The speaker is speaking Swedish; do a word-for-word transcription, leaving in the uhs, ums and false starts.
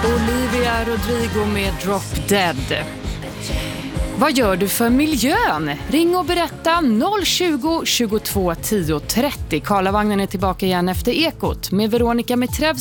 Olivia Rodrigo med Drop Dead. Vad gör du för miljön? Ring och berätta noll tjugo, tjugotvå, tio, trettio. Karlavagnen är tillbaka igen efter Ekot med Veronica Mitrevs